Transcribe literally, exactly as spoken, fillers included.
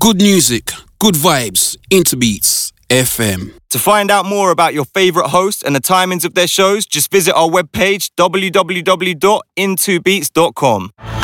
Good music, good vibes, Interbeats F M. To find out more about your favourite hosts and the timings of their shows, just visit our webpage w w w dot into beats dot com.